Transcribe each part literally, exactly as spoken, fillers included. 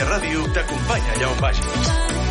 Catalunya Ràdio t'acompanya allà on vagis.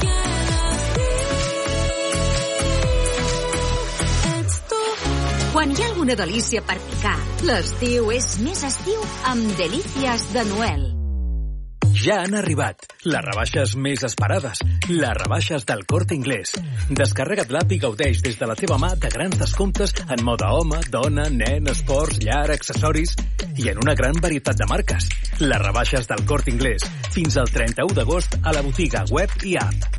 Quan hi ha alguna delícia per picar, l'estiu és més estiu amb Delícies de Noel. Ja han arribat les rebaixes més esperades, les rebaixes del Corte Inglés. Descarrega't l'app i gaudeix des de la teva mà de grans descomptes en moda home, dona, nen, esports, llar, accessoris i en una gran varietat de marques. Les rebaixes del Corte Inglés, fins al trenta-u d'agost a la botiga web i app.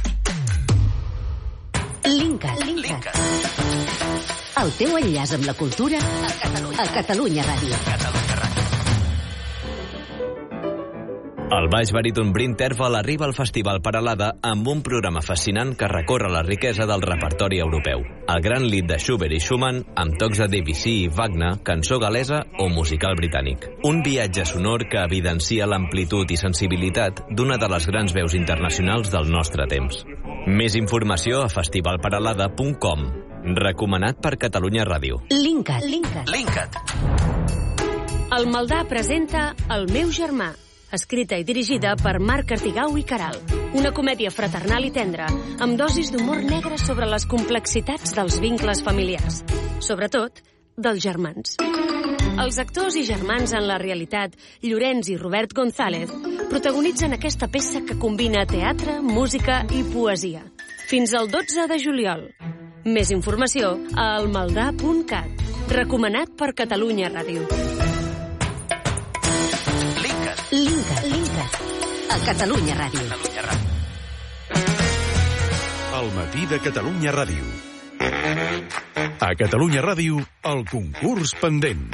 Linkat. Linkat. El teu enllaç amb la cultura a Catalunya, a Catalunya Ràdio. Catalunya Ràdio. El Baix Baríton Bryn Terfel arriba al Festival Peralada amb un programa fascinant que recorre la riquesa del repertori europeu. El gran lit de Schubert i Schumann, amb tocs de Debussy i Wagner, cançó galesa o musical britànic. Un viatge sonor que evidencia l'amplitud i sensibilitat d'una de les grans veus internacionals del nostre temps. Més informació a festival peralada punt com. Recomanat per Catalunya Ràdio. Linkat. Linkat. Linkat. El Maldà presenta El meu germà, escrita i dirigida per Marc Artigau i Caral. Una comèdia fraternal i tendra, amb dosis d'humor negre sobre les complexitats dels vincles familiars. Sobretot, dels germans. Els actors i germans en la realitat, Llorenç i Robert González, protagonitzen aquesta peça que combina teatre, música i poesia. Fins al dotze de juliol. Més informació a almaldà punt cat. Recomanat per Catalunya Ràdio. Linkat. Linkat. A Catalunya Ràdio. Catalunya Ràdio. El matí de Catalunya Ràdio. A Catalunya Ràdio, el concurs pendent.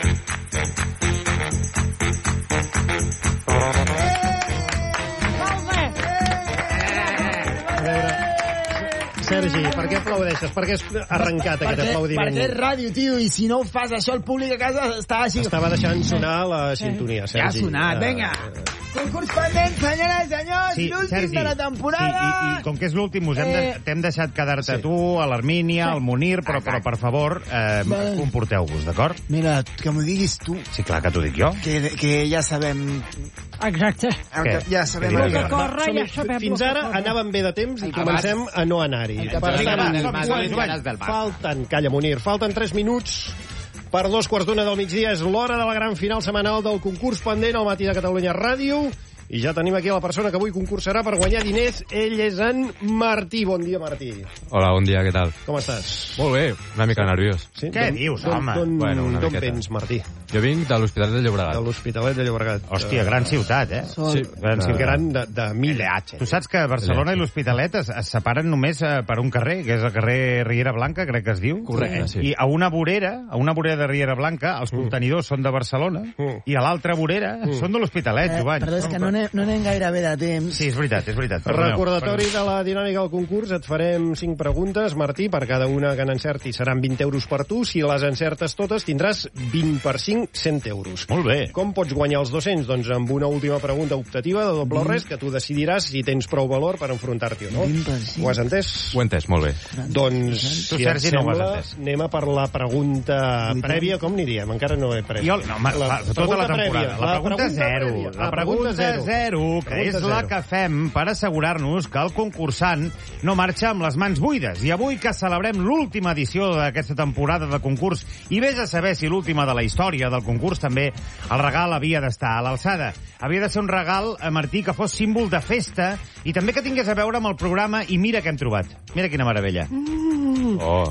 Sergi, per què aplaudeixes? Per què has arrencat aquest aplaudiment? Perquè és ràdio, tio, i si no ho fas això, el públic a casa està així... Estava deixant sonar la sintonia, Sergi. Ja ha sonat, vinga. Concurs pendent, senyores i senyors, sí, l'últim Sergi, de la temporada. Sí, i, i com que és l'últim, us hem de, Eh, t'hem deixat quedar-te sí. tu, a l'Armínia, Sí. al Munir, però, però per favor, eh, Vale. comporteu-vos, d'acord? Mira, que m'ho diguis tu, Sí, clar que t'ho dic jo. que, que ja sabem... Exacte. Què? Ja sabem... Què el dius? que- Corre, Som-hi. ja sabem Fins el que ara corre. anàvem bé de temps i comencem a no anar-hi. El que Per passa tant, en el som- mas, som- les ganes del Barça. Falten, calla, Munir, falten tres minuts per dos quarts d'una del migdia. És l'hora de la gran final setmanal del concurs pendent al matí de Catalunya Ràdio. I ja tenim aquí la persona que avui concursarà per guanyar diners. Ell és en Martí. Bon dia, Martí. Hola, bon dia, què tal? Com estàs? Molt bé, una mica nerviós. Sí? Què dius, home? D'on Bueno, una d'on miqueta. vens, Martí? Jo vinc de l'Hospitalet de De Llobregat. l'Hospitalet de Llobregat. Hòstia, gran ciutat, eh? Sí, Gran eh, ciutat. Gran de, de mil H. Tu saps que Barcelona i l'Hospitalet es, es separen només eh, per un carrer, que és el carrer Riera Blanca, crec que es diu. Correcte, sí. I a una vorera, a una vorera de Riera Blanca, els contenidors són de Barcelona, Mm. i a l'altra vorera són de l'Hospitalet, Eh, Jovany. perdó, és que no anem, no anem gaire bé de temps. Sí, és veritat, és veritat. Perdoneu, Recordatori de la dinàmica del concurs. Et farem cinc preguntes, Martí. Per cada una que n'encerti seran vint euros per tu. Si les encertes totes, tindràs vint per cinc, cent euros. Molt bé. Com pots guanyar els dos-cents? Doncs amb una última pregunta optativa de doble o res, que tu decidiràs si tens prou valor per enfrontar-t'hi o no. vint per cinc. Ho has entès? Ho he entès, molt bé. Doncs, Tu, si et Sergi, no ho has sembla, entès. anem a per la pregunta prèvia. Com aniríem? Encara no he pres. Jo, no, home, la, tota la temporada. prèvia. La pregunta zero. prèvia. La pregunta zero, que Pregunta és la zero. que fem per assegurar-nos que el concursant no marxa amb les mans buides. I avui que celebrem l'última edició d'aquesta temporada de concurs, i vés a saber si l'última de la història del concurs també, el regal havia d'estar a l'alçada. Havia de ser un regal, a Martí, que fos símbol de festa i també que tingués a veure amb el programa. I mira què hem trobat. Mira quina meravella. Oh.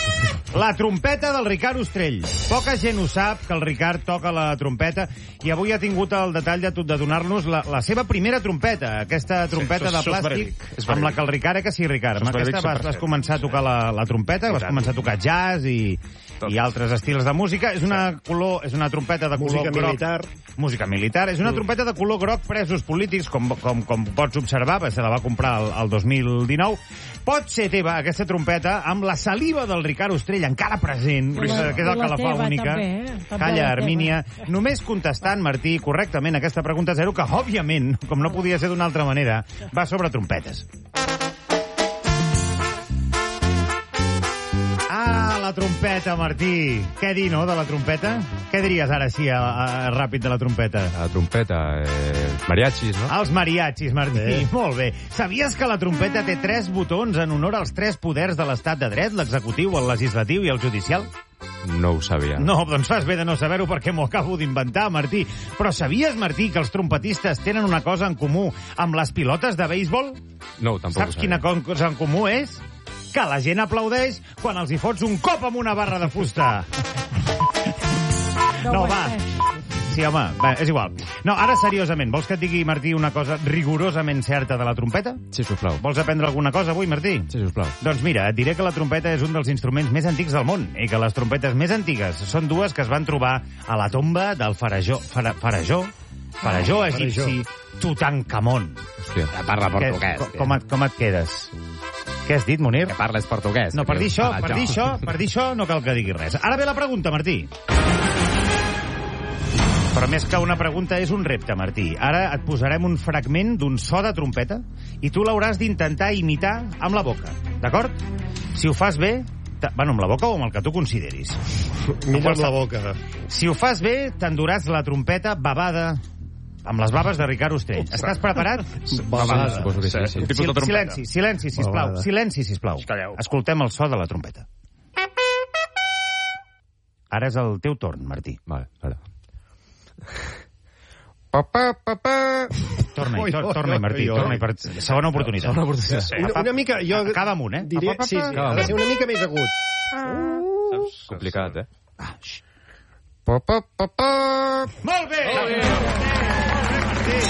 La trompeta del Ricard Ostrell. Poca gent ho sap, que el Ricard toca la trompeta, i avui ha tingut el detall de, de donar-nos la, la seva primera trompeta, aquesta trompeta Sí, de això és plàstic, verídic, és verídic. amb la que el Ricard, eh, que sí, Ricard, Això amb és aquesta verídic, vas, cent per vas cent. començar a tocar la, la trompeta, vas començar a tocar jazz i, i altres estils de música. És una, color, és una trompeta de color Música groc. militar. Música militar. És una trompeta de color groc, presos polítics, com, com, com pots observar, se la va comprar el, el dos mil dinou. Pot ser teva, aquesta trompeta, amb la saliva del Ricard Ostrell encara present, que és el que la la fa teva, única. també, eh? També Calla, la Armínia. Només contestant, Martí, correctament aquesta pregunta zero, que, òbviament, com no podia ser d'una altra manera, va sobre trompetes. Ah, la la trompeta, Martí. Què dir, no, de la trompeta? Què diries ara, així, a, a, ràpid, de la trompeta? La trompeta, eh, mariachis, no? Els mariachis, Martí. Sí. Molt bé. Sabies que la trompeta té tres botons en honor als tres poders de l'estat de dret, l'executiu, el legislatiu i el judicial? No ho sabia. No, doncs fas bé de no saber-ho perquè m'ho acabo d'inventar, Martí. Però sabies, Martí, que els trompetistes tenen una cosa en comú amb les pilotes de béisbol? No, tampoc Saps quina cosa en comú és? Que la gent aplaudeix quan els hi fots un cop amb una barra de fusta. No, va. Sí, home, va, és igual. No, ara seriosament, vols que et digui, Martí, una cosa rigorosament certa de la trompeta? Sí, sisplau. Vols aprendre alguna cosa avui, Martí? Sí, sisplau. Doncs mira, et diré que la trompeta és un dels instruments més antics del món i que les trompetes més antigues són dues que es van trobar a la tomba del faraó, fara, faraó, faraó egipci Tutankamon. Hòstia. Parla portuguès. Com, com, et, com et quedes? Què has dit, Munir? Que parles portuguès. No, per dir això, per dir això, per dir això no cal que diguis res. Ara ve la pregunta, Martí. Però més que una pregunta és un repte, Martí. Ara et posarem un fragment d'un so de trompeta i tu l'hauràs d'intentar imitar amb la boca, d'acord? Si ho fas bé, bueno, amb la boca o amb el que tu consideris. Millor amb la boca. Si ho fas bé, t'enduràs la trompeta babada amb les baves de Ricard Ostrell. Ostres. Estàs preparat? Babada. Suposo que sí, sí. Sil silenci, silenci, sisplau. Babada. Silenci, sisplau. Calleu. Escoltem el so de la trompeta. Ara és el teu torn, Martí. Vale, ara. Papà, papà. Torna-hi, Oi, tor oi, torna-hi, oi, Martí. oi. Torna-hi per segona oportunitat. Segona oportunitat. Sí. Una, una mica... Jo Acaba amb un, eh? Diria, sí, sí, ha de ser una mica més agut. Complicat, eh? Ah, xxt. Papà, papà. Molt bé! Molt bé, Martí.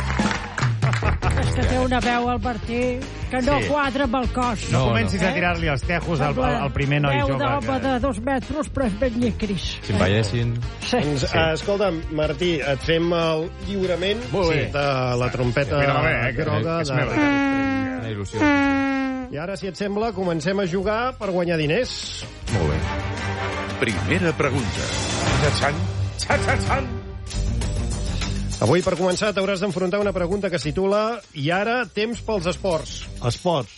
És que té una veu, el Martí, que no Sí. quadra amb el cos. No, No, comencis no. a tirar-li els tejos al, al, al primer noi veu jove. d'home de dos metres, però és ben nyicris. Si em veiessin... Sí. Doncs, Sí. eh, escolta'm, Martí, et fem el lliurament Molt bé. de la trompeta Mira, bé, eh, que groga. és De... meva. Una il·lusió. I ara, si et sembla, comencem a jugar per guanyar diners. Molt bé. Primera pregunta. Avui, per començar, t'hauràs d'enfrontar una pregunta que es titula I ara, temps pels esports. Esports.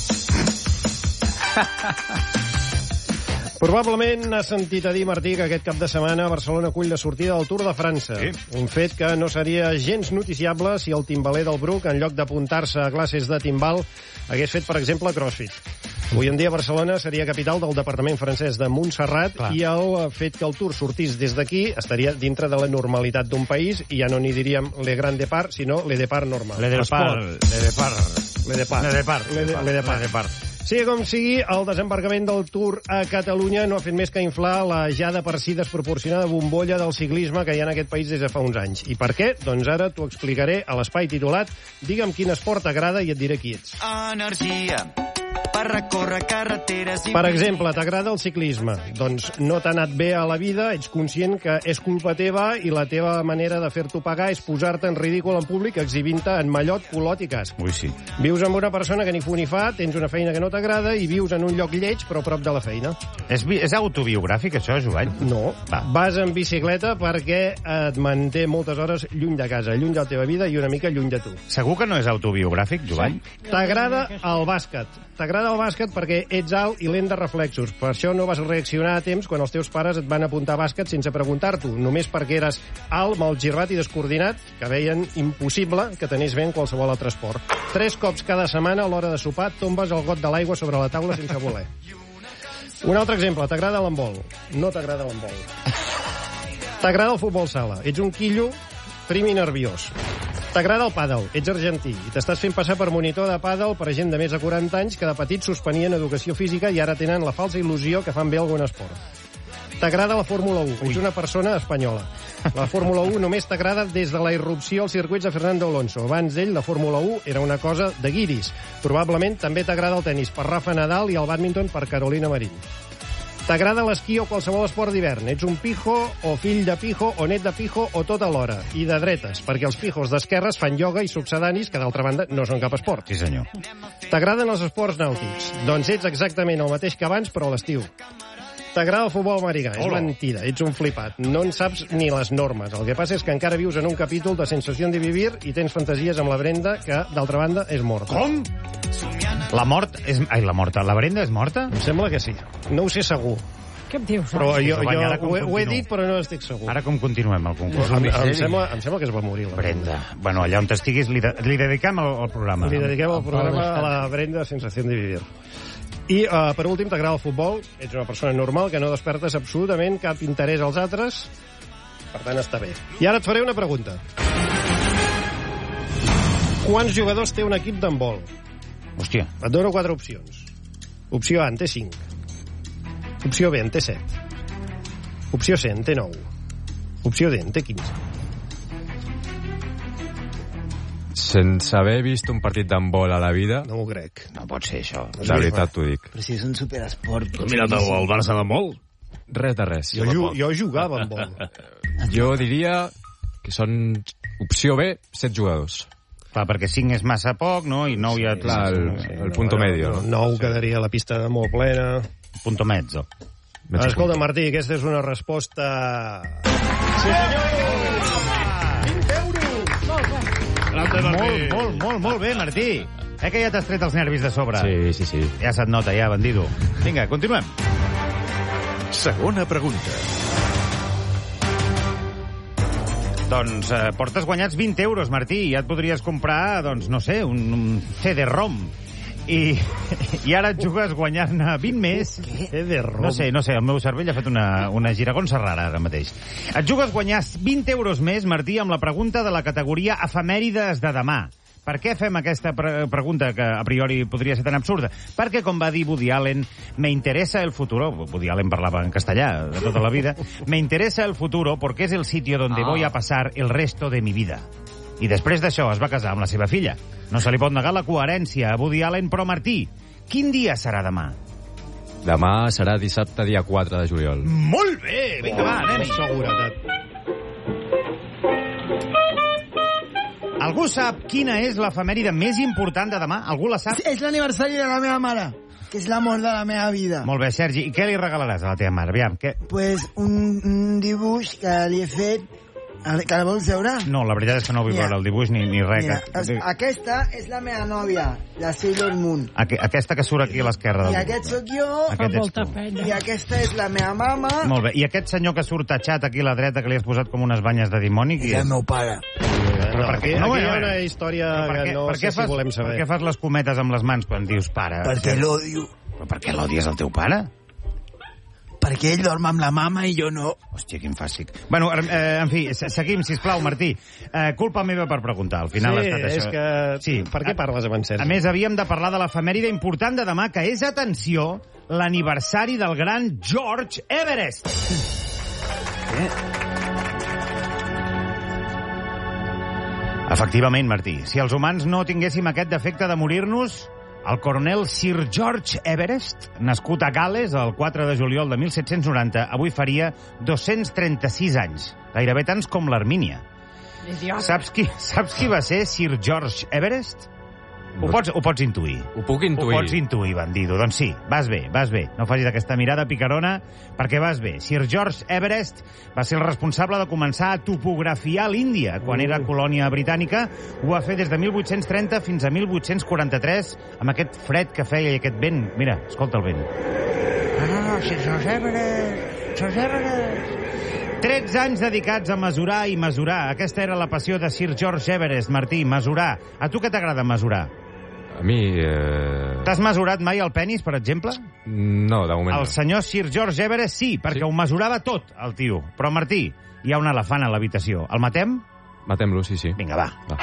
Probablement has sentit a dir, Martí, que aquest cap de setmana Barcelona acull la sortida del Tour de França. Sí. Un fet que no seria gens noticiable si el timbaler del Bruc, en lloc d'apuntar-se a classes de timbal, hagués fet, per exemple, crossfit. Avui en dia Barcelona seria capital del departament francès de Montserrat. Clar. I el fet que el Tour sortís des d'aquí estaria dintre de la normalitat d'un país i ja no n'hi diríem le grand départ, sinó le départ normal. Le départ. Le départ. Le départ. Le départ. Le, de, le départ. Le départ. Sigui com sigui, el desembarcament del Tour a Catalunya no ha fet més que inflar la ja de per si desproporcionada bombolla del ciclisme que hi ha en aquest país des de fa uns anys. I per què? Doncs ara t'ho explicaré a l'espai titulat Digue'm quin esport t'agrada i et diré qui ets. Energia per recórrer carreteres i... Per exemple, t'agrada el ciclisme? Doncs no t'ha anat bé a la vida, ets conscient que és culpa teva i la teva manera de fer-t'ho pagar és posar-te en ridícul en públic exhibint-te en mallot, culot i casc. Ui, sí. Vius amb una persona que ni fu ni fa, tens una feina que no t'agrada i vius en un lloc lleig però a prop de la feina. És, és autobiogràfic, això, Jovany? No. Va. Vas en bicicleta perquè et manté moltes hores lluny de casa, lluny de la teva vida i una mica lluny de tu. Segur que no és autobiogràfic, Jovany? T'agrada el bàsquet. T'agrada el bàsquet perquè ets alt i lent de reflexos. Per això no vas reaccionar a temps quan els teus pares et van apuntar a bàsquet sense preguntar-t'ho, només perquè eres alt, malgirbat i descoordinat, que veien impossible que t'anés bé en qualsevol altre esport. Tres cops cada setmana a l'hora de sopar tombes el got de l'aigua sobre la taula sense voler. Un altre exemple, t'agrada l'handbol? No t'agrada l'handbol. T'agrada el futbol sala? Ets un quillo prim i nerviós. T'agrada el pàdel, ets argentí i t'estàs fent passar per monitor de pàdel per gent de més de quaranta anys que de petits suspenien educació física i ara tenen la falsa il·lusió que fan bé algun esport. T'agrada la Fórmula u, ets una persona espanyola. La Fórmula u només t'agrada des de la irrupció als circuits de Fernando Alonso. Abans d'ell, la Fórmula u era una cosa de guiris. Probablement també t'agrada el tenis per Rafa Nadal i el bàdminton per Carolina Marín. T'agrada l'esquí o qualsevol esport d'hivern. Ets un pijo, o fill de pijo, o net de pijo, o tot alhora. I de dretes, perquè els pijos d'esquerres fan ioga i succedanis, que d'altra banda no són cap esport. Sí, senyor. T'agraden els esports nàutics? Doncs ets exactament el mateix que abans, però a l'estiu. T'agrada el futbol americà? És mentida, ets un flipat. No en saps ni les normes. El que passa és que encara vius en un capítol de Sensació de Vivir i tens fantasies amb la Brenda, que, d'altra banda, és morta. Com? La mort és... Ai, la morta. La Brenda és morta? Em sembla que sí. No ho sé segur. Què em dius? Però jo, jo Ara com ho, he, ho he continuo? dit, però no estic segur. Ara com continuem el concurs? Em, em, sembla, em sembla que es va morir. La Brenda. Bueno, allà on t'estiguis li, de, li dediquem el, el programa. Li dediquem el programa a la Brenda Sensació de Vivir. I, uh, per últim, t'agrada el futbol, ets una persona normal, que no despertes absolutament cap interès als altres, per tant està bé. I ara et faré una pregunta. Quants jugadors té un equip d'handbol? Hòstia. Et dono quatre opcions. Opció A, en té cinc. Opció B, en té set. Opció C, en té nou. Opció D, en té quinze. Sense haver vist un partit d'handbol a la vida... No m'ho crec. No pot ser això. De veritat t'ho dic. Però si és un superesport. Tu mira't el, el Barça d'handbol? Res de res. Jo, ju jo jugava amb vol. Jo diria que són, opció B, set jugadors. Clar, perquè cinc és massa poc, no? I nou ja... Clar, el, el punto medio. Nou quedaria la pista molt plena. Punto mezzo. Escolta, Martí, aquesta és una resposta... Sí, senyor! vint euros! Molt, molt, molt, molt bé, Martí. Eh que ja t'has tret els nervis de sobre? Sí, sí, sí. Ja se't nota, ja, bandido. Vinga, continuem. Segona pregunta. Doncs eh, portes guanyats vint euros, Martí, i ja et podries comprar, doncs, no sé, un, un C D ROM. I, i ara et jugues guanyar-ne vint més. C D ROM? No sé, no sé, el meu cervell ha fet una, una giragonsa rara ara mateix. Et jugues guanyar vint euros més, Martí, amb la pregunta de la categoria efemèrides de demà. Per què fem aquesta pre pregunta que a priori podria ser tan absurda? Perquè, com va dir Woody Allen, me interesa el futuro. Woody Allen parlava en castellà de tota la vida. Me interesa el futuro porque es el sitio donde ah. voy a pasar el resto de mi vida. I després d'això es va casar amb la seva filla. No se li pot negar la coherència a Woody Allen, però Martí, quin dia serà demà? Demà serà dissabte, dia quatre de juliol. Molt bé! Vinga, va, anem. Seguretat. Algú sap quina és l'efemèride més important de demà? Algú la sap? És l'aniversari de la meva mare, que és l'amor de la meva vida. Molt bé, Sergi. I què li regalaràs a la teva mare? Aviam, què? Pues un, un dibuix que li he fet. Que la vols veure? No, la veritat és que no vull veure el dibuix ni, ni res. Mira, que... aquesta és la meva nòvia, la Sailor Moon. Aqu aquesta que surt aquí a l'esquerra. I aquest sóc jo. Aquest ets tu. I aquesta és la meva mama. Molt bé. I aquest senyor que surt tatxat aquí a la dreta, que li has posat com unes banyes de dimoni... És el meu pare. Però per què? No, aquí hi ha una història que no sé si volem saber. Per què fas les cometes amb les mans quan dius pare? Perquè l'odio. Però per què l'odies el teu pare? Perquè ell dorm amb la mama i jo no. Hòstia, quin fàstic. Bueno, eh, en fi, seguim, sisplau, Martí. Eh, culpa meva per preguntar. Al final sí, ha estat això. És que... Sí, per què parles amb en Sergi? A més, havíem de parlar de l'efemèride important de demà, que és, atenció, l'aniversari del gran George Everest. Eh? Efectivament, Martí, si els humans no tinguéssim aquest defecte de morir-nos, el coronel Sir George Everest, nascut a Gal·les el quatre de juliol de mil set-cents noranta, avui faria dos-cents trenta-sis anys, gairebé tants com l'Armínia. Saps qui, saps qui va ser Sir George Everest? Ho pots, ho pots intuir. Ho puc intuir. Ho pots intuir, bandido. Doncs sí, vas bé, vas bé. No facis aquesta mirada picarona, perquè vas bé. Sir George Everest va ser el responsable de començar a topografiar l'Índia quan era colònia britànica. Ho va fer des de mil vuit-cents trenta fins a mil vuit-cents quaranta-tres, amb aquest fred que feia i aquest vent. Mira, escolta el vent. Ah, Sir George Everest, George Everest... tretze anys dedicats a mesurar i mesurar. Aquesta era la passió de Sir George Everest, Martí, mesurar. A tu què t'agrada mesurar? A mi... Eh... T'has mesurat mai el penis, per exemple? No, de moment El no. senyor Sir George Everest sí, perquè sí. Ho mesurava tot, el tio. Però, Martí, hi ha un elefant a l'habitació. El matem? Matem-lo, sí, sí. Vinga, va. va.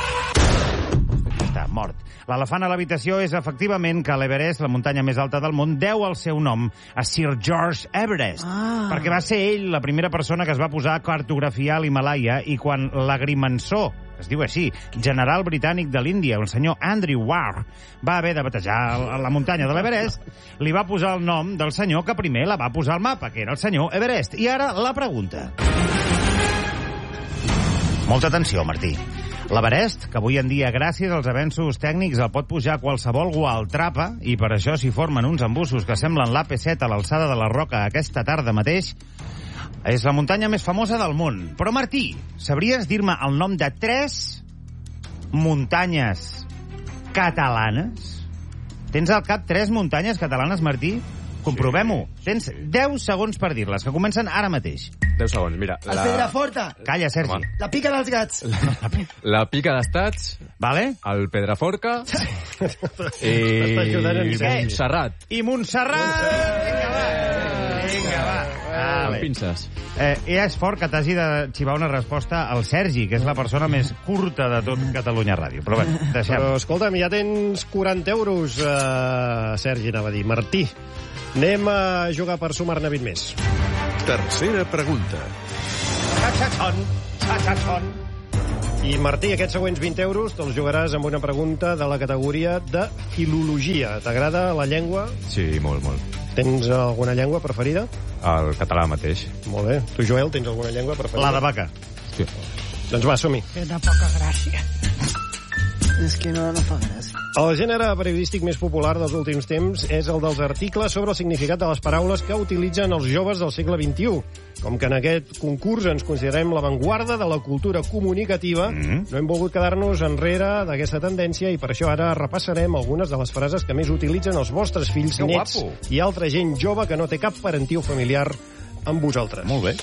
Està mort. L'elefant a l'habitació és, efectivament, que l'Everest, la muntanya més alta del món, deu el seu nom a Sir George Everest, ah. perquè va ser ell la primera persona que es va posar a cartografiar l'Himalaya, i quan l'agrimensor, es diu així, general britànic de l'Índia, el senyor Andrew Warr, va haver de batejar la muntanya de l'Everest, li va posar el nom del senyor que primer la va posar al mapa, que era el senyor Everest. I ara la pregunta. Molta atenció, Martí. L'Everest, que avui en dia, gràcies als avenços tècnics, el pot pujar qualsevol gualtrapa, i per això s'hi formen uns embussos que semblen l'A P set a l'alçada de la Roca aquesta tarda mateix, és la muntanya més famosa del món. Però, Martí, sabries dir-me el nom de tres muntanyes catalanes? Tens al cap tres muntanyes catalanes, Martí? Comprovem-ho. Tens deu segons per dir-les, que comencen ara mateix. deu segons, mira. El Pedraforta. Calla, Sergi. Home. La pica dels gats. La pica d'estats, Vale? el Pedraforca i T'està ajudant en Sergi. Montserrat. I Montserrat! Vinga, va. Vinga, va. Amb Vale. pinces. Eh, ja és fort que t'hagi de xivar una resposta al Sergi, que és la persona més curta de tot Catalunya Ràdio. Però bé, deixem. Però, escolta'm, ja tens quaranta euros, eh, Sergi, anava a dir. Martí, anem a jugar per sumar-ne vint més. Tercera pregunta. Xa-xa-xon, xa-xa-xon. I, Martí, aquests següents vint euros te'ls jugaràs amb una pregunta de la categoria de filologia. T'agrada la llengua? Sí, molt, molt. Tens alguna llengua preferida? El català mateix. Molt bé. Tu, Joel, tens alguna llengua preferida? La de vaca. Sí. Doncs va, som-hi. Tenen poca gràcia. És que no, no fa gràcia. El gènere periodístic més popular dels últims temps és el dels articles sobre el significat de les paraules que utilitzen els joves del segle vint-i-u. Com que en aquest concurs ens considerem l'avantguarda de la cultura comunicativa, mm-hmm. no hem volgut quedar-nos enrere d'aquesta tendència i per això ara repassarem algunes de les frases que més utilitzen els vostres fills, Que nets guapo. i altra gent jove que no té cap parentiu familiar amb vosaltres. Molt bé.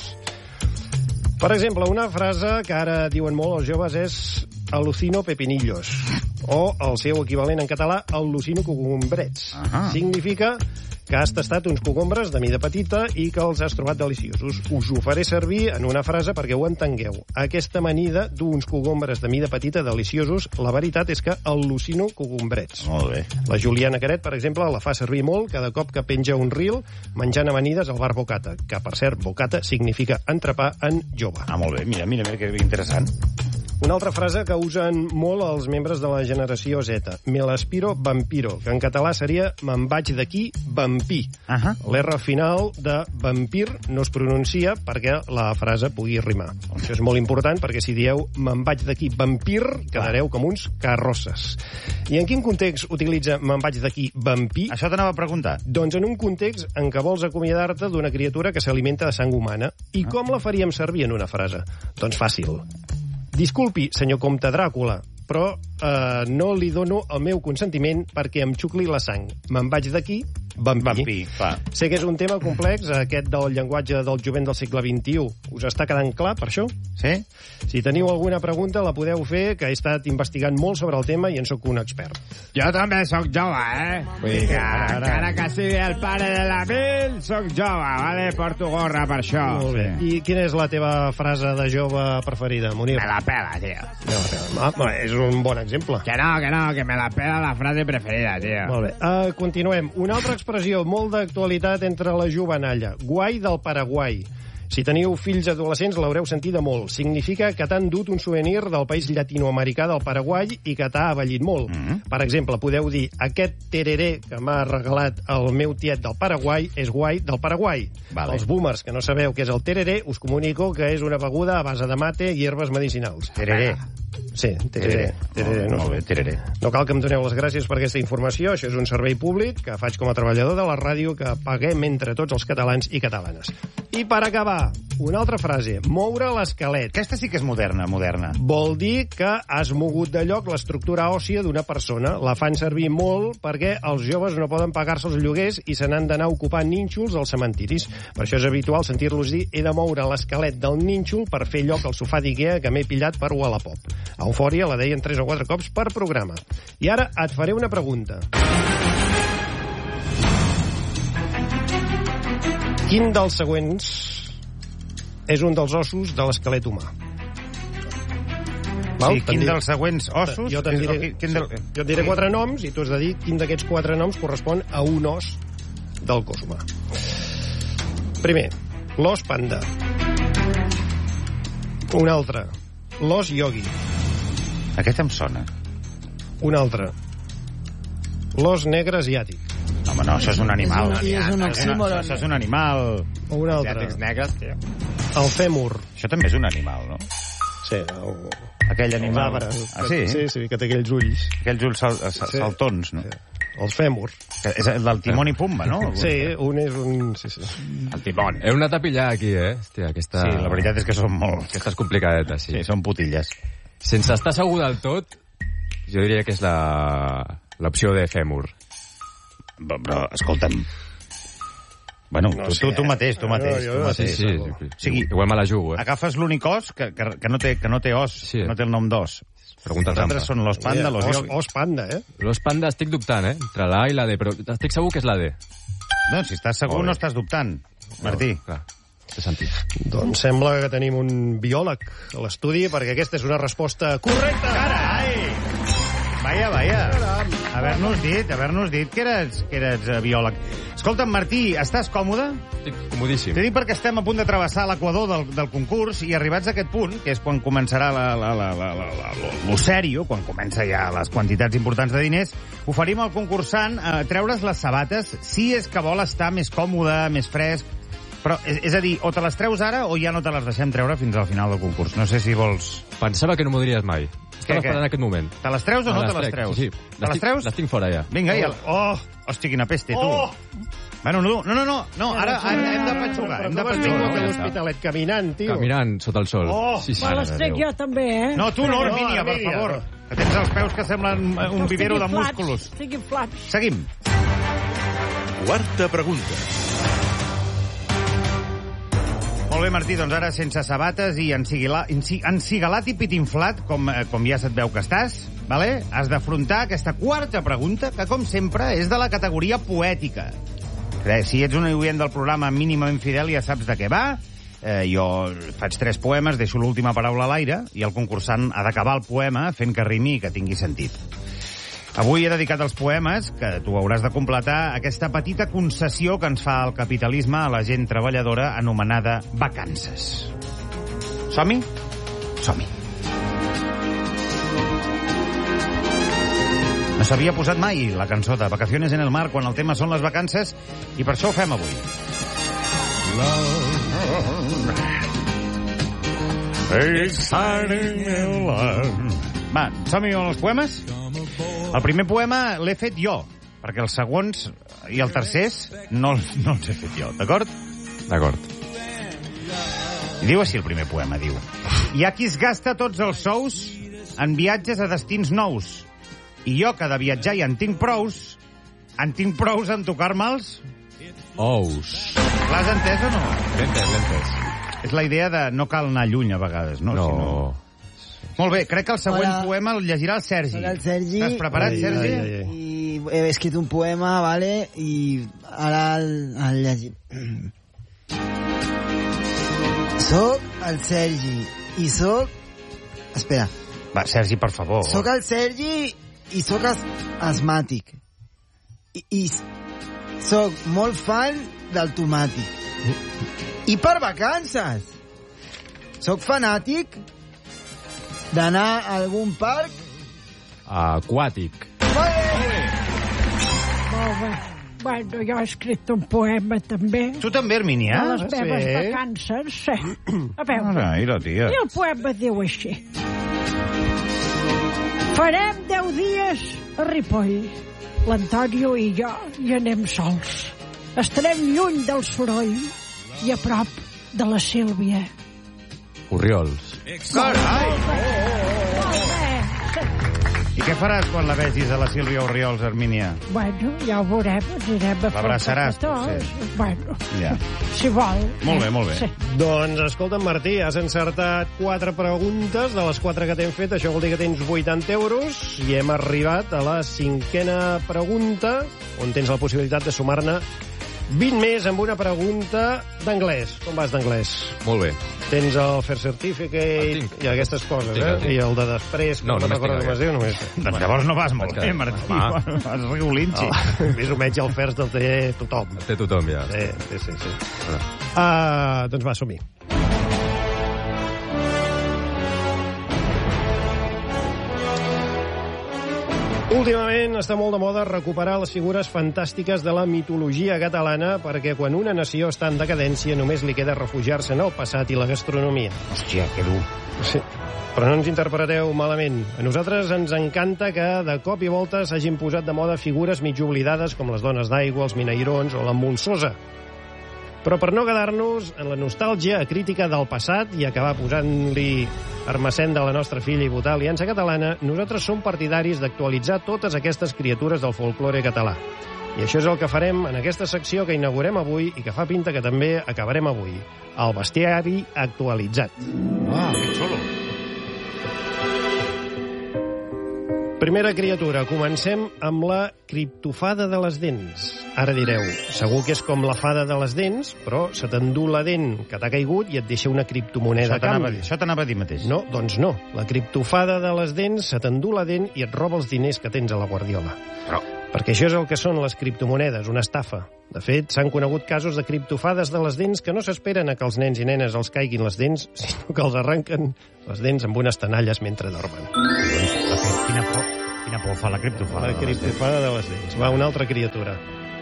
Per exemple, una frase que ara diuen molt els joves és alucino pepinillos, o el seu equivalent en català, al·lucino cogombrets. Ahà. Significa que has tastat uns cogombres de mida petita i que els has trobat deliciosos. Us ho faré servir en una frase perquè ho entengueu. Aquesta amanida d'uns cogombres de mida petita deliciosos, la veritat és que al·lucino cogombrets. Molt bé. La Juliana Caret, per exemple, la fa servir molt cada cop que penja un reel menjant amanides al bar Bocata, que, per cert, Bocata significa entrepà en jove. Ah, molt bé. Mira, mira, mira que interessant. Una altra frase que usen molt els membres de la generació Z. Me l'aspiro vampiro, que en català seria me'n vaig d'aquí vampí. Uh -huh. L'R final de vampir no es pronuncia perquè la frase pugui rimar. Això és molt important perquè si dieu me'n vaig d'aquí vampir, quedareu com uns carrosses. I en quin context utilitza me'n vaig d'aquí vampí? Això t'anava a preguntar. Doncs en un context en què vols acomiadar-te d'una criatura que s'alimenta de sang humana. I Ah. com la faríem servir en una frase? Doncs fàcil. Disculpi, senyor comte Dràcula, però eh, no li dono el meu consentiment perquè em xucli la sang. Me'n vaig d'aquí, vampí. Vampí, clar. Sé que és un tema complex, aquest del llenguatge del jovent del segle vint-i-u. Us està quedant clar, per això? Sí? Si teniu alguna pregunta, la podeu fer, que he estat investigant molt sobre el tema i en sóc un expert. Jo també sóc jove, eh? Vull dir que encara que sigui el pare de la mil, sóc jove, vale? Porto gorra per això. Molt bé. I quina és la teva frase de jove preferida, Munir? Me la pela, tio. Ah, és un bon exemple. Que no, que no, que me la pela la frase preferida, tio. Molt bé. Uh, continuem. Una altra expressió molt d'actualitat entre la jovenalla. Guai del Paraguai. Si teniu fills adolescents l'haureu sentida molt. Significa que t'han dut un souvenir del país llatinoamericà del Paraguai i que t'ha avellit molt. Mm -hmm. Per exemple, podeu dir aquest tereré que m'ha regalat el meu tiet del Paraguai és guai del Paraguai. Vale. Els boomers que no sabeu què és el tereré, us comunico que és una beguda a base de mate i herbes medicinals. Tereré. Sí, tereré. tereré no. Molt bé, tereré. No cal que em doneu les gràcies per aquesta informació. Això és un servei públic que faig com a treballador de la ràdio que paguem entre tots els catalans i catalanes. I per acabar, una altra frase. Moure l'esquelet. Aquesta sí que és moderna, moderna. Vol dir que has mogut de lloc l'estructura òssia d'una persona. La fan servir molt perquè els joves no poden pagar-se els lloguers i se n'han d'anar ocupant nínxols als cementiris. Per això és habitual sentir-los dir he de moure l'esquelet del nínxol per fer lloc al sofà d'Ikea que m'he pillat per Wallapop. A Eufòria la deien tres o quatre cops per programa. I ara et faré una pregunta. Quin dels següents és un dels ossos de l'esquelet humà? Val? Sí, quin diré... dels següents ossos... Jo, te'n diré, quin del... jo et diré quatre noms i tu has de dir quin d'aquests quatre noms correspon a un os del cos humà. Primer, l'os panda. Un altre, l'os yogi. Aquest em sona. Un altre, l'os negre asiàtic. Home, no, això és un animal. És un, és un oxímoron. Això és un animal. O un altre, Asiàtics negres, tio. el fèmur. Això també és un animal, no? Sí, el... Aquell animal. El Ah, sí? Sí, sí, que té aquells ulls. Aquells ulls sal, sal, Sí. saltons, no? Sí. El fèmur. Que és el del Timon i Pumba, no? Sí, un és un... Sí, sí. El Timon. Heu anat a pillar aquí, eh? Hòstia, aquesta... Sí, la veritat és que són molt... Aquesta és complicadeta, sí. Sí, són putilles. Sense estar segur del tot, jo diria que és la l'opció de fèmur. Però, però escolta'm... Bueno, No tu, sé. tu, tu mateix, tu mateix. Jo- tu jo- mateix. Sí, sí, O sí. sigui, Igual me la jugo, eh? agafes l'únic os que, que, que, no té, que no té os, Sí. que no té el nom d'os. Pregunta Els trampa. altres són los panda, los os, yogi. os panda, eh? L'os panda estic dubtant, eh? Entre la A i la D, però estic segur que és la D. No, si estàs segur Molt bé. no estàs dubtant, Martí. No, clar, té sentit. Doncs sembla que tenim un biòleg a l'estudi, perquè aquesta és una resposta correcta. Carai! Vaja, vaja. Haver-nos dit, haver-nos dit que eres, que eres uh, biòleg. Escolta'm, Martí, estàs còmode? Estic comodíssim. T'he dit perquè estem a punt de travessar l'equador del, del concurs i arribats a aquest punt, que és quan començarà la, la, la, la, la, la, lo sèrio, quan comença ja les quantitats importants de diners, oferim al concursant eh, treure's les sabates si és que vol estar més còmode, més fresc. Però, és, és a dir, o te les treus ara o ja no te les deixem treure fins al final del concurs. No sé si vols... Pensava que no m'ho diries mai. Estava què? esperant aquest moment. Te les treus o no Me te les trec, treus? Sí, sí. Te Les les tinc- treus? Les tinc fora, ja. Vinga, ja... Oh! Hòstia, quina peste, tu. Oh! Bueno, no, no, no, no, no ara hem, hem de patxugar, hem de Com has patxugar. vingut a ja l'Hospitalet caminant, tio? Caminant sota el sol. Oh! sí, sí. Me les trec jo també, eh? No, tu no, Armínia, per Armínia. favor. Que tens els peus que semblen eh, un Els vivero de tinc inflats, músculos. Estic inflats. Seguim. Quarta pregunta. Molt bé, Martí, doncs ara sense sabates i enciguilat, encigalat i pitinflat, com, eh, com ja se't veu que estàs, vale? Has d'afrontar aquesta quarta pregunta, que, com sempre, és de la categoria poètica. Eh, Si ets un oient del programa mínimament fidel, ja saps de què va. Eh, jo faig tres poemes, deixo l'última paraula a l'aire, i el concursant ha d'acabar el poema fent que rimi i que tingui sentit. Avui he dedicat als poemes, que tu hauràs de completar, aquesta petita concessió que ens fa el capitalisme a la gent treballadora anomenada vacances. Som-hi? Som-hi. No s'havia posat mai la cançó de Vacaciones en el Mar quan el tema són les vacances i per això ho fem avui. Va, som-hi amb els poemes? El primer poema l'he fet jo, perquè els segons i els tercers no, no els he fet jo, d'acord? D'acord. I diu així el primer poema, diu: hi ha qui es gasta tots els sous en viatges a destins nous, i jo, que de viatjar ja en tinc prous, en tinc prous en tocar-me els... Ous. L'has entès o no? L'he entès, l'he entès. És la idea de no cal anar lluny a vegades, no? No. Sinó... Molt bé, crec que el següent Hola. poema el llegirà el Sergi. Hola, el Sergi. Estàs preparat, Ai, Sergi? ai, ai, ai. I he escrit un poema, vale? I ara el, el llegim. Soc el Sergi i soc... Espera. Va, Sergi, per favor. Soc el Sergi i soc as asmàtic. I, I soc molt fan del tomàtic. I per vacances. Soc fanàtic d'anar a algun parc. Aquàtic. Molt bé. Bueno, jo he escrit un poema, també. Tu també, Hermínia? A les meves Sí. vacances, sí. A veure, Ai, la tia. i el poema diu així. Farem deu dies a Ripoll. L'Antonio i jo hi anem sols. Estarem lluny del soroll i a prop de la Sílvia. Oriols. Carai! Molt bé. I què faràs quan la vegis a la Sílvia Oriols, Hermínia? Bueno, ja ho veurem, anirem a L'abraçaràs, fer un potser. petó. Bueno, Ja. si vol. Molt bé, molt bé. Sí. Doncs, escolta'm, Martí, has encertat quatre preguntes de les quatre que t'hem fet. Això vol dir que tens vuitanta euros i hem arribat a la cinquena pregunta, on tens la possibilitat de sumar-ne vint més amb una pregunta d'anglès. Com vas d'anglès? Molt bé. Tens el Fair Certificate i aquestes coses, Tinc, eh? el tinc. I el de després, No, que no només recordo tinc com es diu, només. Doncs llavors no vas molt Vaig bé, quedar. Martí. Home. Vas rigolinxi. Oh, més o menys el First el té tothom. El té tothom, ja. Sí, sí, sí. sí. Uh, doncs va, som-hi. Últimament està molt de moda recuperar les figures fantàstiques de la mitologia catalana perquè quan una nació està en decadència només li queda refugiar-se en el passat i la gastronomia. Hòstia, que dur. Sí. Però no ens interpreteu malament. A nosaltres ens encanta que de cop i volta s'hagin posat de moda figures mig oblidades com les dones d'aigua, els minairons o la molsosa. Però per no quedar-nos en la nostàlgia crítica del passat i acabar posant-li armacén de la nostra filla i votar Aliança Catalana, nosaltres som partidaris d'actualitzar totes aquestes criatures del folklore català. I això és el que farem en aquesta secció que inaugurem avui i que fa pinta que també acabarem avui. El bestiari actualitzat. Ah, que xulo. Primera criatura, comencem amb la criptofada de les dents. Ara direu, segur que és com la fada de les dents, però se t'endú la dent que t'ha caigut i et deixa una criptomoneda a canvi. Això t'anava a dir mateix. No, doncs no. La criptofada de les dents se t'endú la dent i et roba els diners que tens a la guardiola. Però... Perquè això és el que són les criptomonedes, una estafa. De fet, s'han conegut casos de criptofades de les dents que no s'esperen a que els nens i nenes els caiguin les dents, sinó que els arrenquen les dents amb unes tenalles mentre dormen. Quina por, quina por fa la criptofada. La criptofada de les dents. Va, una altra criatura.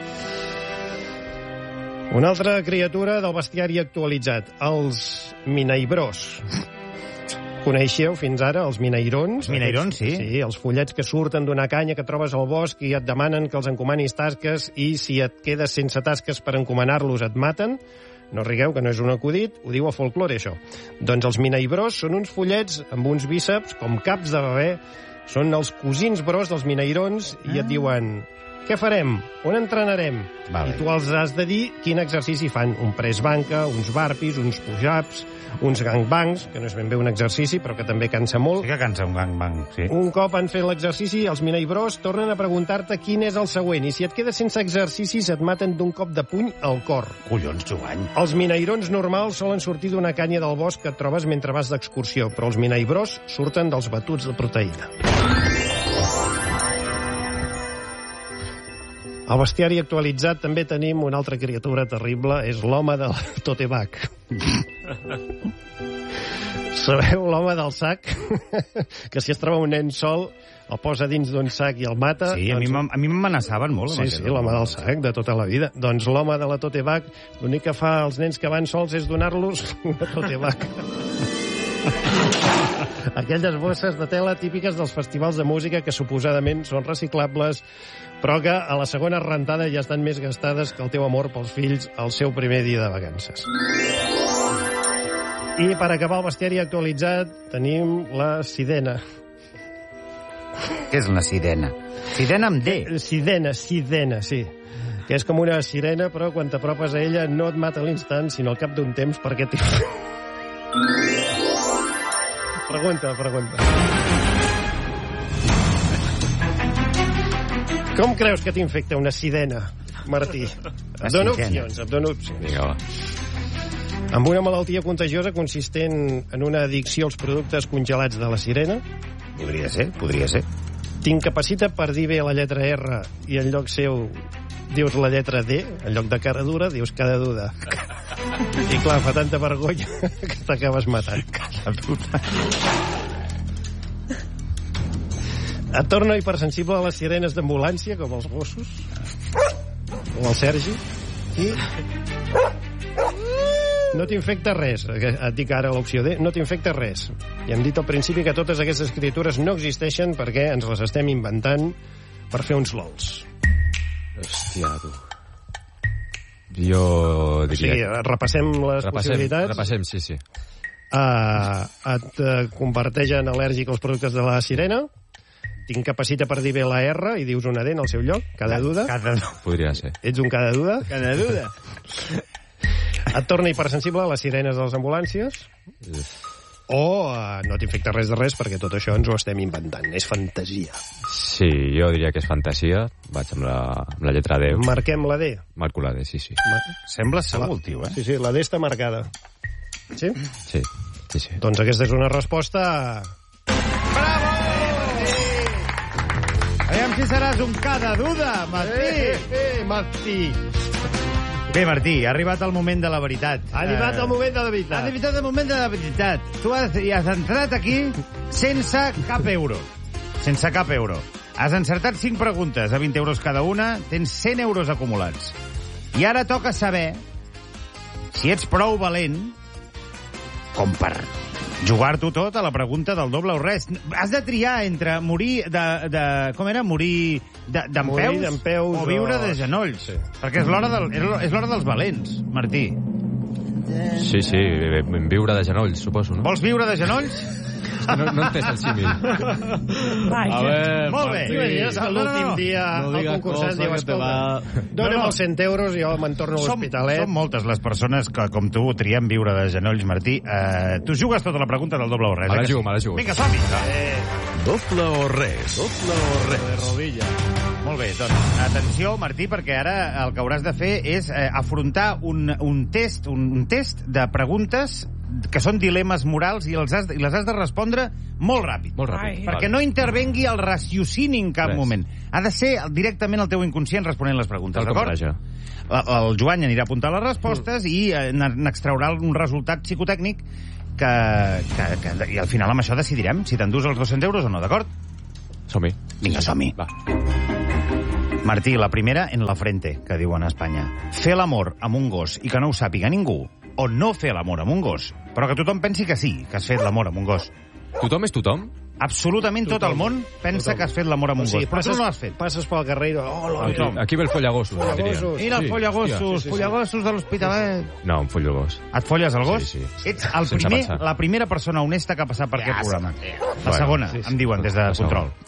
Una altra criatura del bestiari actualitzat, els minaibros. Coneixeu fins ara els minairons? Els minairons, sí. Sí, els follets que surten d'una canya que trobes al bosc i et demanen que els encomanis tasques i si et quedes sense tasques per encomanar-los et maten. No rigueu, que no és un acudit, ho diu a folklore, això. Doncs els minaibros són uns follets amb uns bíceps com caps de bebè, són els cosins bros dels minairons i et diuen... Què farem? On entrenarem? Vale. I tu els has de dir quin exercici fan. Un press banca, uns burpees, uns push-ups, uns gangbangs, que no és ben bé un exercici, però que també cansa molt. Sí que cansa un gangbang, sí. Un cop han fet l'exercici, els minaibros tornen a preguntar-te quin és el següent. I si et quedes sense exercicis, et maten d'un cop de puny al cor. Collons, Joan. Els minairons normals solen sortir d'una canya del bosc que et trobes mentre vas d'excursió, però els minaibros surten dels batuts de proteïna. Al bestiari actualitzat també tenim una altra criatura terrible, és l'home del totebac. Sabeu l'home del sac? Que si es troba un nen sol, el posa dins d'un sac i el mata. Sí, doncs... a mi m'amenaçaven molt. Sí, sí, l'home del sac, de tota la vida. Doncs l'home de la totebac, l'únic que fa als nens que van sols és donar-los una totebac. Aquelles bosses de tela típiques dels festivals de música que suposadament són reciclables, però que a la segona rentada ja estan més gastades que el teu amor pels fills al seu primer dia de vacances. I per acabar el bestiari actualitzat tenim la sidena. Què és una sirena? Sirena amb D. Sidena, sidena, sí. Que és com una sirena, però quan t'apropes a ella no et mata a l'instant, sinó al cap d'un temps perquè t'hi... Pregunta, pregunta. Com creus que t'infecta una sidena, Martí? Et dono opcions, et dono opcions. Vinga, va. Amb una malaltia contagiosa consistent en una addicció als productes congelats de la sirena. Podria ser, podria ser. T'incapacita per dir bé la lletra R i en lloc seu dius la lletra D, en lloc de cara dura dius cara duda. I clar, fa tanta vergonya que t'acabes matant. Cara dura. Et torna hipersensible a les sirenes d'ambulància, com els gossos, com el Sergi, i no t'infecta res. Et dic ara l'opció D, no t'infecta res. I hem dit al principi que totes aquestes criatures no existeixen perquè ens les estem inventant per fer uns lols. Hòstia, tu. Jo diria... O sigui, repassem les repassem, possibilitats. Repassem, sí, sí. Uh, et uh, converteix en al·lèrgic als productes de la sirena. T'incapacita per dir bé la R i dius una D en el seu lloc. Cada duda. Cada... Podria ser. Ets un cada duda. Cada duda. Et torna hipersensible a les sirenes de les ambulàncies. O uh, no t'infecta res de res perquè tot això ens ho estem inventant. És fantasia. Sí, jo diria que és fantasia. Vaig amb la, amb la lletra D. Marquem la D. Marco la D, sí, sí. Mar... Sembla segur el tio, eh? Sí, sí, la D està marcada. Sí? Sí, sí, sí. Doncs aquesta és una resposta... Bravo! Aviam si seràs un cada duda, Martí. Eh, eh, eh, Martí. Bé, Martí, ha arribat el moment de la veritat. Ha arribat el moment de la veritat. Ha arribat el moment de la veritat. Tu has, has entrat aquí sense cap euro. Sense cap euro. Has encertat cinc preguntes a vint euros cada una, tens cent euros acumulats. I ara toca saber si ets prou valent com per Jugar-t'ho tot a la pregunta del doble o res. Has de triar entre morir de... de com era? Morir de, d'en Morir peus, d'en peus o viure o- de genolls. Sí. Perquè és l'hora, del, és l'hora dels valents, Martí. Sí, sí, viure de genolls, suposo, no? Vols viure de genolls? No, no entès el símil. Vaja. A ver, Molt bé. T'imagines que l'últim dia no el digas concursant cosas diu, que te va- escolta, dóna'm No, no. els cent euros i jo me'n torno a Som, l'hospitalet. som moltes les persones que, com tu, triem viure de genolls, Martí. Uh, tu jugues tota la pregunta del doble o res. Me la eh que jugo, sí? me la jugo. Vinga, som-hi. Doble o res. Doble o res. Molt bé, doncs, atenció, Martí, perquè ara el que hauràs de fer és eh, afrontar un, un test un, un test de preguntes que són dilemes morals i, els has, i les has de respondre molt ràpid. Molt ràpid. Ai. Perquè no intervengui el raciocini en cap Res. moment. Ha de ser directament el teu inconscient responent les preguntes, Tal com d'acord? raja. El, el Joan anirà a apuntar les respostes i eh, n'extraurà un resultat psicotècnic que, que, que, i al final amb això decidirem si t'endús els dos-cents euros o no, d'acord? Som-hi. Vinga, som-hi. Va. Martí, la primera en la frente, que diuen a Espanya. Fer l'amor amb un gos i que no ho sàpiga ningú, o no fer l'amor amb un gos, però que tothom pensi que sí, que has fet l'amor amb un gos. Tothom és tothom? Absolutament tot el món pensa Tothom. que has fet l'amor amb un O sigui, gos, però tu no l'has fet. Passes pel carrer i... Oh, la Aquí, aquí ve el follagossos, ja diria. Follagossos. Mira el Sí, follagossos, hòstia, sí, sí, sí. follagossos de l'Hospitalet. No, un follagós. Et folles el gos? Sí, sí. Ets el Sense primer, pensar. la primera persona honesta que ha passat per aquest programa. La Bueno, segona, sí, sí. em diuen, des de La segona. control.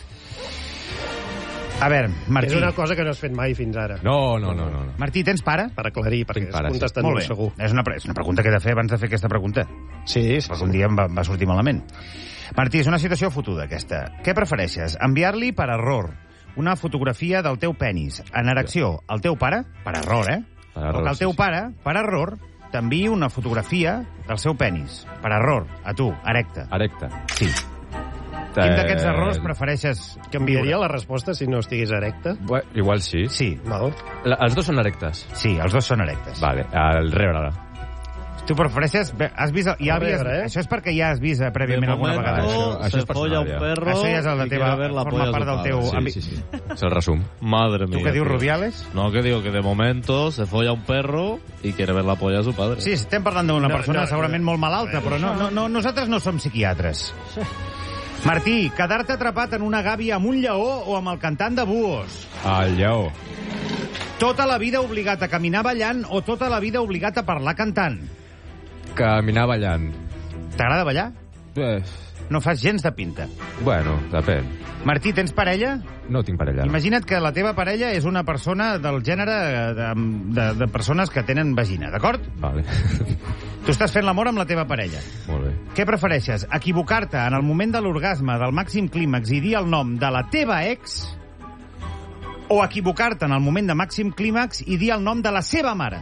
A veure, És Martí. una cosa que no has fet mai fins ara. No, no, no, no. no. Martí, tens pare? Per aclarir, perquè Tinc és pare, sí. contestant Molt molt bé. segur. És una, pre- és una pregunta que he de fer abans de fer aquesta pregunta. Sí, sí. Perquè un dia em va, va sortir malament. Martí, és una situació fotuda, aquesta. Què prefereixes? Enviar-li per error una fotografia del teu penis en erecció al teu pare, per error, eh? Per O error, que el teu sí, sí. pare, per error, t'enviï una fotografia del seu penis, per error, a tu, erecte. Erecte. Sí. Quin d'aquests errors prefereixes Canviaria la resposta si no estigués erecte? Bé, igual sí. Sí. Val. La, els dos són erectes. Sí, els dos són erectes. Vale, el rebre. Tu prefereixes... bé, Has vist... Ja A havies, veure, eh? Això és perquè ja has vist eh, prèviament alguna momento, vegada. Això- això és se folla personal, un ja. perro Això ja és el de y teva... quiere ver la forma polla part de del su teu... padre. ambi- Sí, sí, sí. És el resum. Madre mía. Tu què dius, tío. Rubiales? No, que digo que de momento se folla un perro y quiere ver la polla de su padre. Sí, estem parlant d'una No, persona no, segurament no. molt malalta, però no, no, no, nosaltres no som psiquiatres. Martí, quedar-te atrapat en una gàbia amb un lleó o amb el cantant de Buos? El lleó. Tota la vida obligat a caminar ballant o tota la vida obligat a parlar cantant? Caminar ballant. T'agrada ballar? Eh, No fas gens de pinta. bueno, depèn. Martí, tens parella? No tinc parella. Imagina't que la teva parella és una persona del gènere de, de, de persones que tenen vagina, d'acord? Vale. Tu estàs fent l'amor amb la teva parella. Molt bé. Què prefereixes? Equivocar-te en el moment de l'orgasme, del màxim clímax, i dir el nom de la teva ex? O equivocar-te en el moment de màxim clímax i dir el nom de la seva mare?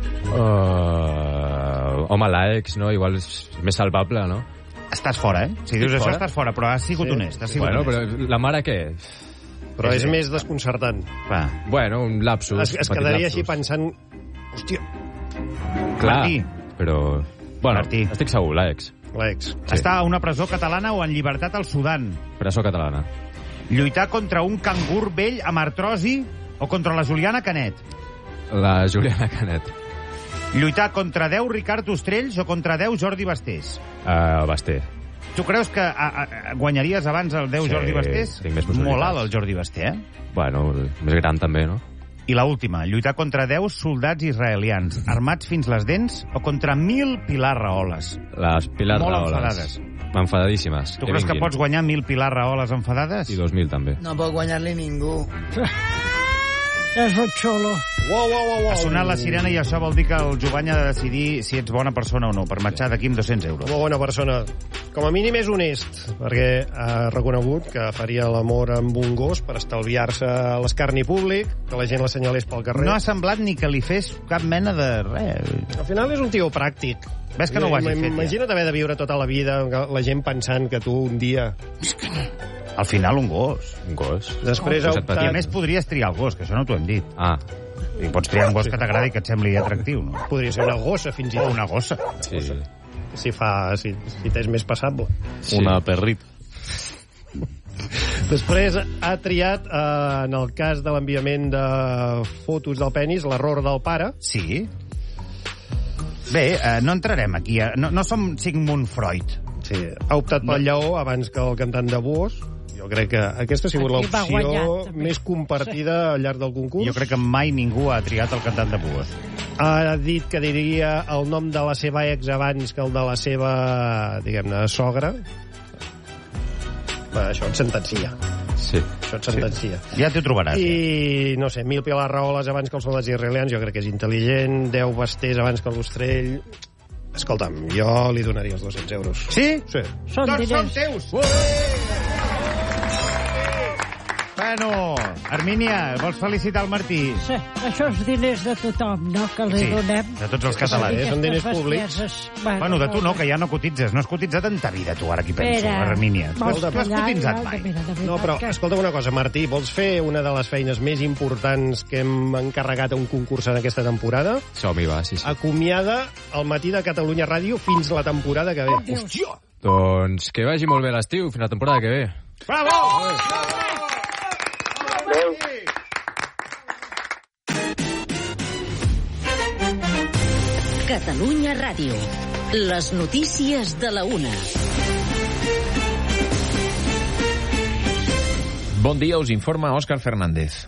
Uh, home, l'ex, no? Igual és més salvable, no? Estàs fora, eh? Si dius Estic això, fora? estàs fora, però has sigut Sí. honest. Has sigut Bueno, honest. però la mare què? Però és més desconcertant. Va. Bueno, un lapsus. Es, es un petit quedaria lapsus. així pensant... Hòstia, Clar, Martí. però... Bueno, Martí. estic segur, l'ex. l'ex. Sí. Està a una presó catalana o en llibertat al Sudan? Presó catalana. Lluitar contra un cangur vell amb artrosi o contra la Juliana Canet? La Juliana Canet. Lluitar contra deu Ricard Ostrells o contra deu Jordi Bastés? Uh, Basté. Tu creus que a, a, a, guanyaries abans el deu Sí, Jordi Bastés? tinc més possibilitats. Molt alt el Jordi Basté, eh? Bueno, més gran també, no? I la última, lluitar contra deu soldats israelians, armats fins les dents, o contra mil Pilar Raholes? Les Pilar Molt Raholes. enfadades. Enfadadíssimes. Tu creus que vinguin. pots guanyar mil Pilar Raholes enfadades? I dos mil també. No pot guanyar-li ningú. És un xulo. Uau, uau, uau, uau. Ha sonat la sirena i això vol dir que el Jovany ha de decidir si ets bona persona o no, per marxar d'aquí amb dos-cents euros. Molt bona persona. Com a mínim és honest, perquè ha reconegut que faria l'amor amb un gos per estalviar-se l'escarni públic, que la gent l'assenyalés pel carrer. No ha semblat ni que li fes cap mena de res. Al final és un tio pràctic. Ves que no ho hagi fet, ja. Imagina't haver de viure tota la vida la gent pensant que tu un dia... Al final, un gos. Un gos. Després ha I a optat... més podries triar el gos, que això no t'ho hem dit. Ah, I pots triar un gos que t'agradi i que et sembli atractiu, no? Podria ser una gossa, fins i O tot. una gossa. sí. Si fa... Si, si t'és més passable. Sí. Una perrita. Després ha triat, eh, en el cas de l'enviament de fotos del penis, l'error del pare. Sí. Bé, eh, no entrarem aquí. Eh? No, no som Sigmund Freud. Sí, ha optat pel lleó abans que el cantant de Búhos. Jo crec que aquesta ha sigut Aquí va l'opció guanyar, més compartida sí. al llarg del concurs. Jo crec que mai ningú ha triat el cantant de Búhos. Ha dit que diria el nom de la seva ex abans que el de la seva, diguem-ne, sogra. Va, això et sentencia. Sí. Això et sentencia. Sí. Ja t'ho trobaràs. I, no sé, mil pilarraoles abans que els soldats israelians, jo crec que és intel·ligent. Deu bastés abans que l'ostrell. Escolta'm, jo li donaria els dos-cents euros. Sí? Sí. Són doncs diners. són teus! Ué! Bueno, Hermínia, vols felicitar el Martí? Sí, això és diners de tothom, no?, que li Sí, donem. de tots els catalans. Sí, són diners públics. Bueno, Bueno, de tu no, que ja no cotitzes. No has cotitzat en ta vida, tu, ara aquí penso, Espera. Hermínia. Tu has, Vols tu has callar, cotitzat ja, mai. mira, de veritat No, però, que- escolta una cosa, Martí, vols fer una de les feines més importants que hem encarregat a un concurs en aquesta temporada? Som-hi, va, sí, sí. Acomiada al matí de Catalunya Ràdio fins la temporada que ve. Hòstia! Doncs que vagi molt bé l'estiu, fins la temporada que ve. Bravo! Catalunya Ràdio. Les notícies de la una. Bon dia, us informa Òscar Fernández.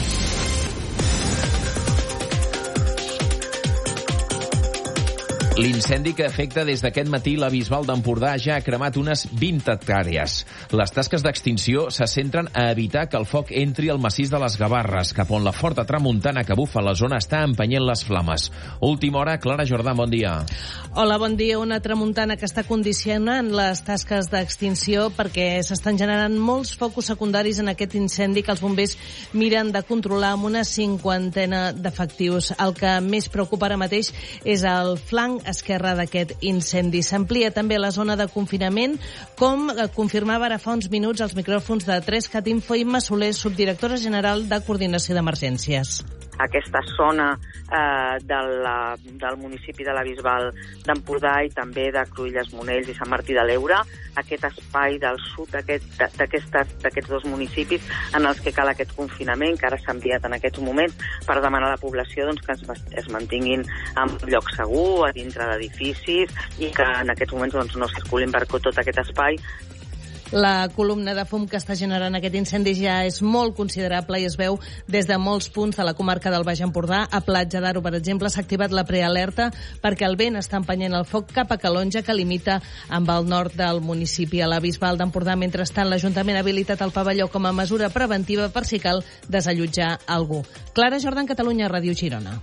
L'incendi que afecta des d'aquest matí la Bisbal d'Empordà ja ha cremat unes vint hectàrees. Les tasques d'extinció se centren a evitar que el foc entri al massís de les Gavarres, cap on la forta tramuntana que bufa la zona està empenyent les flames. Última hora, Clara Jordà, bon dia. Hola, bon dia. Una tramuntana que està condicionant les tasques d'extinció perquè s'estan generant molts focus secundaris en aquest incendi que els bombers miren de controlar amb una cinquantena d'efectius. El que més preocupa ara mateix és el flanc esquerre d'aquest incendi. S'amplia també la zona de confinament, com confirmava ara fa uns minuts als micròfons de tres cat Info Imma Soler, subdirectora general de Coordinació d'Emergències. Aquesta zona eh, de la, del municipi de la Bisbal d'Empordà i també de Cruïlles, Monells i Sant Martí de l'Eure, aquest espai del sud d'aquests dos municipis en els que cal aquest confinament, que ara s'ha enviat en aquests moments per demanar a la població doncs, que es, es mantinguin en lloc segur, a dintre d'edificis, i que en aquests moments doncs, no circulin per tot aquest espai. La columna de fum que està generant aquest incendi ja és molt considerable i es veu des de molts punts de la comarca del Baix Empordà. A Platja d'Aro, per exemple, s'ha activat la prealerta perquè el vent està empenyent el foc cap a Calonja, que limita amb el nord del municipi. A la Bisbal d'Empordà, mentrestant, l'Ajuntament ha habilitat el pavelló com a mesura preventiva per si cal desallotjar algú. Clara Jordan, Catalunya, Ràdio Girona.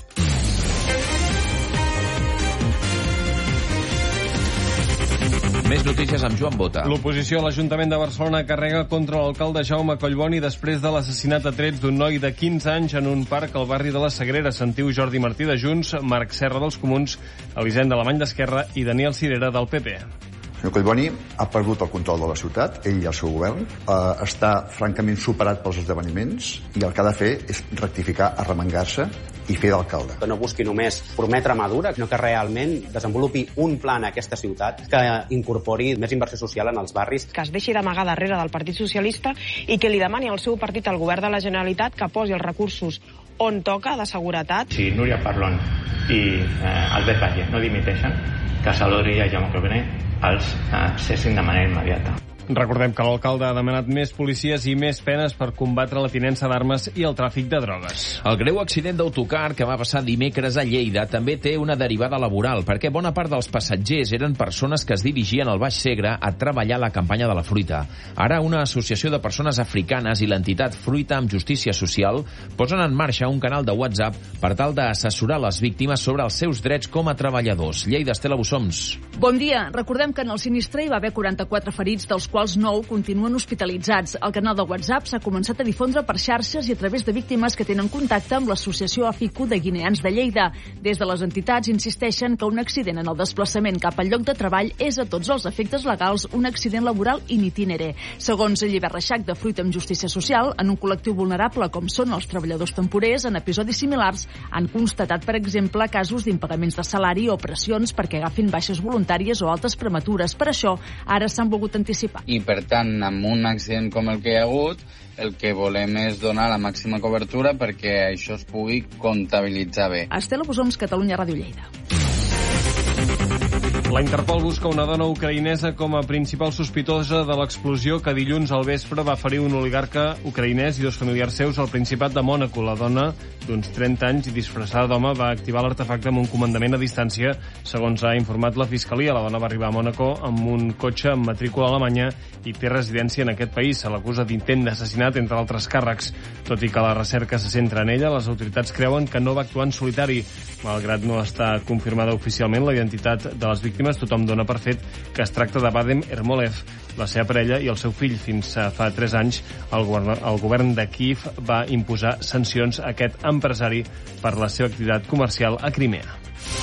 Més notícies amb Joan Bota. L'oposició a l'Ajuntament de Barcelona carrega contra l'alcalde Jaume Collboni després de l'assassinat a trets d'un noi de quinze anys en un parc al barri de la Sagrera. Sentiu Jordi Martí de Junts, Marc Serra dels Comuns, Elisenda Alemany d'Esquerra i Daniel Cirera del P P. El senyor Collboni ha perdut el control de la ciutat, ell i el seu govern, eh, està francament superat pels esdeveniments i el que ha de fer és rectificar, arremangar-se i fer d'alcalde. Que no busqui només prometre mà dura, sinó que realment desenvolupi un pla en aquesta ciutat que incorpori més inversió social en els barris. Que es deixi d'amagar darrere del Partit Socialista i que li demani al seu partit, al govern de la Generalitat, que posi els recursos on toca de seguretat. Si Núria Parlon i eh, Albert Valle no dimiteixen, que Salori i Jaume Collboni els eh, cessin de manera immediata. Recordem que l'alcalde ha demanat més policies i més penes per combatre la tinença d'armes i el tràfic de drogues. El greu accident d'autocar que va passar dimecres a Lleida també té una derivada laboral, perquè bona part dels passatgers eren persones que es dirigien al Baix Segre a treballar a la campanya de la fruita. Ara una associació de persones africanes i l'entitat Fruita amb Justícia Social posen en marxa un canal de WhatsApp per tal d'assessorar les víctimes sobre els seus drets com a treballadors. Lleida, Estela Bussoms. Bon dia. Recordem que en el sinistre hi va haver quaranta-quatre ferits, dels quals nou continuen hospitalitzats. El canal de WhatsApp s'ha començat a difondre per xarxes i a través de víctimes que tenen contacte amb l'associació AFICU de Guineans de Lleida. Des de les entitats insisteixen que un accident en el desplaçament cap al lloc de treball és a tots els efectes legals un accident laboral in itinere. Segons Llibert Reixac de Fruita amb Justícia Social, en un col·lectiu vulnerable com són els treballadors temporers, en episodis similars han constatat, per exemple, casos d'impagaments de salari o pressions perquè agafin baixes voluntàries o altes prematures. Per això, ara s'han volgut anticipar. I per tant, amb un accident com el que hi ha hagut, el que volem és donar la màxima cobertura perquè això es pugui comptabilitzar bé. Estela Bussoms, Catalunya Ràdio Lleida. La Interpol busca una dona ucraïnesa com a principal sospitosa de l'explosió que dilluns al vespre va ferir un oligarca ucraïnès i dos familiars seus al Principat de Mònaco. La dona, d'uns trenta anys i disfressada d'home, va activar l'artefacte amb un comandament a distància, segons ha informat la Fiscalia. La dona va arribar a Mònaco amb un cotxe amb matrícula alemanya i té residència en aquest país. Se l'acusa d'intent d'assassinat, entre altres càrrecs. Tot i que la recerca se centra en ella, les autoritats creuen que no va actuar en solitari. Malgrat no està confirmada oficialment la identitat de les víctimes, tothom dona per fet que es tracta de Vadem Ermolev, la seva parella i el seu fill. Fins fa tres anys, el govern, el govern de Kíev va imposar sancions a aquest empresari per la seva activitat comercial a Crimea.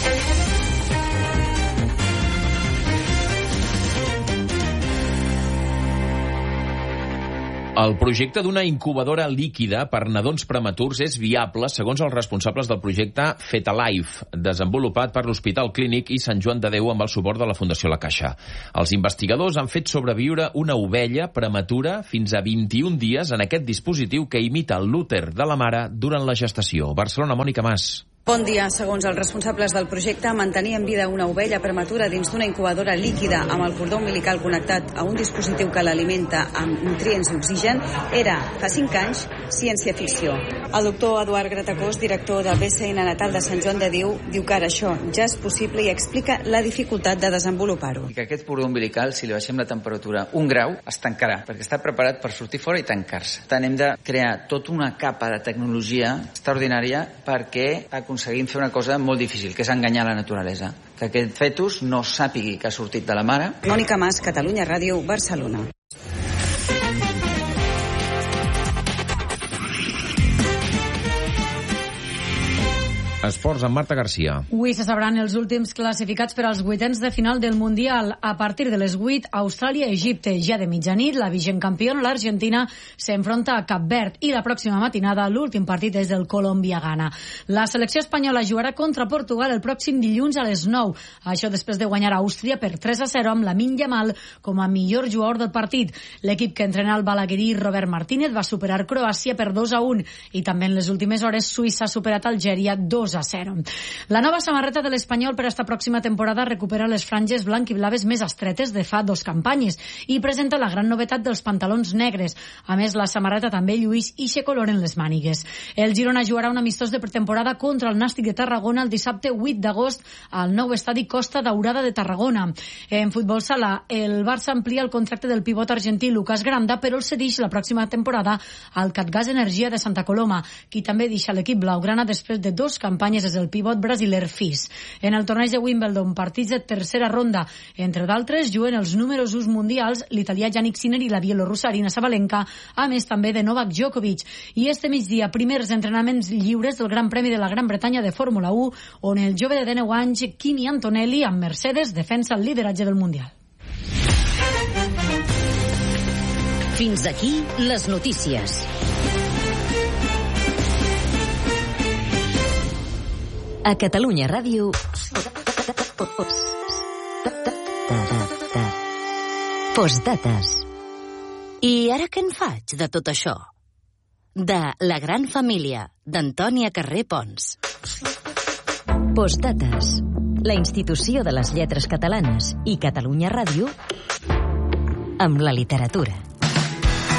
El projecte d'una incubadora líquida per nadons prematurs és viable, segons els responsables del projecte Fetalife, desenvolupat per l'Hospital Clínic i Sant Joan de Déu amb el suport de la Fundació La Caixa. Els investigadors han fet sobreviure una ovella prematura fins a vint-i-un dies en aquest dispositiu que imita l'úter de la mare durant la gestació. Barcelona, Mònica Mas. Bon dia. Segons els responsables del projecte, mantenir en vida una ovella prematura dins d'una incubadora líquida amb el cordó umbilical connectat a un dispositiu que l'alimenta amb nutrients i oxigen era, fa cinc anys, ciència-ficció. El doctor Eduard Gratacós, director del B C N Natal de Sant Joan de Déu, diu que ara això ja és possible i explica la dificultat de desenvolupar-ho. I que aquest cordó umbilical, si li baixem la temperatura un grau, es tancarà, perquè està preparat per sortir fora i tancar-se. Per tant, hem de crear tota una capa de tecnologia extraordinària perquè aconseguim fer una cosa molt difícil, que és enganyar la naturalesa. Que aquest fetus no sàpigui que ha sortit de la mare. Mònica Mas, Catalunya Ràdio, Barcelona. Esports amb Marta Garcia. Avui se sabran els últims classificats per als vuitens de final del Mundial. A partir de les vuit, Austràlia-Egipte. Ja de mitjanit, la vigent campiona, l'Argentina, s'enfronta a Cap Verd. I la pròxima matinada, l'últim partit és el Colòmbia-Ghana. La selecció espanyola jugarà contra Portugal el pròxim dilluns a les nou. Això després de guanyar a Àustria per tres a zero amb Lamine Yamal com a millor jugador del partit. L'equip que entrena el balaguerí Robert Martínez va superar Croàcia per dos a un. I també en les últimes hores, Suïssa ha superat Algèria dos a zero. La nova samarreta de l'Espanyol per a esta pròxima temporada recupera les franges blanc i blaves més estretes de fa dos campanyes i presenta la gran novetat dels pantalons negres. A més, la samarreta també lluís ixe color en les mànigues. El Girona jugarà un amistós de pretemporada contra el Nàstic de Tarragona el dissabte vuit d'agost al nou estadi Costa Daurada de Tarragona. En futbol sala, el Barça amplia el contracte del pivot argentí Lucas Granda, però el cedix la pròxima temporada al Catgas Energia de Santa Coloma, qui també deixa l'equip blaugrana després de dos campanyes des del pivot brasiler Fis. En el torneig de Wimbledon, partits de tercera ronda, entre d'altres, juguen els números uns mundials, l'italià Jannik Sinner i la bielorussa Arina Sabalenka, a més també de Novak Djokovic. I este migdia, primers entrenaments lliures del Gran Premi de la Gran Bretanya de Fórmula u, on el jove de dinou anys, Kimi Antonelli, amb Mercedes, defensa el lideratge del Mundial. Fins aquí les notícies. A Catalunya Ràdio... Postdates. I ara què en faig de tot això? De La gran família, d'Antònia Carré Pons. Postdates. La institució de les lletres catalanes i Catalunya Ràdio amb la literatura.